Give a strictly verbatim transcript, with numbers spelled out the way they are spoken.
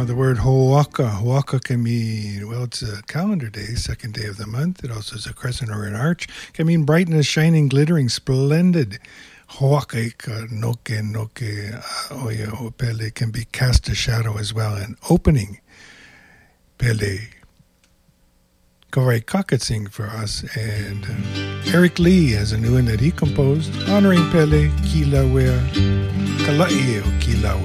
Uh, the word Hoaka. Hoaka can mean, well, it's a calendar day, second day of the month. It also is a crescent or an arch. It can mean brightness, shining, glittering, splendid. Hoaka, noke, noke, oya, pele can be cast a shadow as well. And opening, pele. Kawai Kaketsing for us. And uh, Eric Lee has a new one that he composed, honoring Pele, Kilauea, Kala'e o Kilauea.